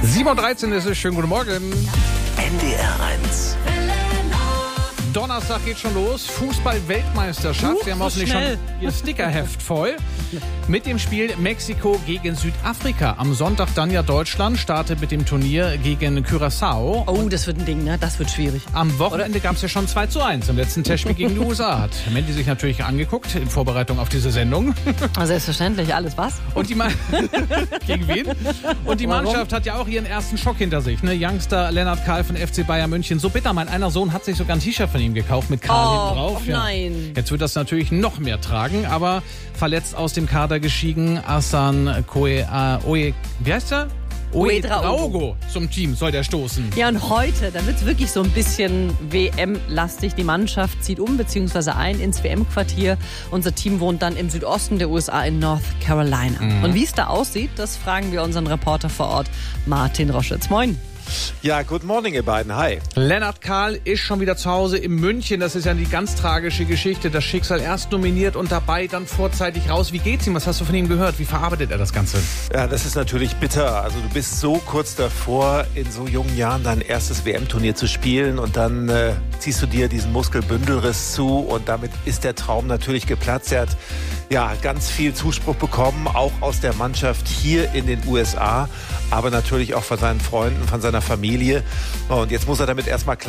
7:13 Uhr ist es. Schönen guten Morgen. NDR 1. Donnerstag geht schon los. Fußball-Weltmeisterschaft. Sie haben hoffentlich schon Ihr Stickerheft voll. Mit dem Spiel Mexiko gegen Südafrika. Am Sonntag dann ja Deutschland startet mit dem Turnier gegen Curaçao. Oh, das wird ein Ding, ne? Das wird schwierig. Am Wochenende gab es ja schon 2:1 im letzten Testspiel gegen die USA. Hat Mandy sich natürlich angeguckt in Vorbereitung auf diese Sendung. Selbstverständlich, alles was? Und die gegen wen? Und die Mannschaft hat ja auch ihren ersten Schock hinter sich. Ne? Youngster Lennart Kahl von FC Bayern München. So bitter, mein einer Sohn hat sich sogar ein T-Shirt von ihm gekauft mit Kahl hinten drauf. Oh nein. Jetzt wird das natürlich noch mehr tragen, aber verletzt aus dem Kader gestiegen. Asan wie heißt er? Ouedraogo zum Team soll der stoßen. Ja, und heute, da wird es wirklich so ein bisschen WM-lastig. Die Mannschaft zieht um bzw. ein ins WM-Quartier. Unser Team wohnt dann im Südosten der USA in North Carolina. Und wie es da aussieht, das fragen wir unseren Reporter vor Ort, Martin Roschitz. Moin. Ja, good morning, ihr beiden. Hi. Lennart Kahl ist schon wieder zu Hause in München. Das ist ja die ganz tragische Geschichte. Das Schicksal erst nominiert und dabei dann vorzeitig raus. Wie geht's ihm? Was hast du von ihm gehört? Wie verarbeitet er das Ganze? Ja, das ist natürlich bitter. Also du bist so kurz davor, in so jungen Jahren dein erstes WM-Turnier zu spielen und dann ziehst du dir diesen Muskelbündelriss zu und damit ist der Traum natürlich geplatzt. Er hat ja ganz viel Zuspruch bekommen, auch aus der Mannschaft hier in den USA, aber natürlich auch von seinen Freunden, von seiner Familie. Und jetzt muss er damit erstmal klar